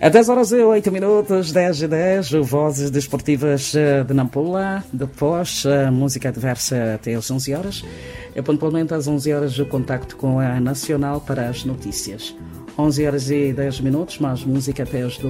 A 10 horas e 8 minutos, 10 e 10, Vozes Desportivas de Nampula. Depois, música diversa até às 11 horas. E pontualmente às 11 horas, o contacto com a Nacional para as notícias. 11 horas e 10 minutos, mais música até às 12.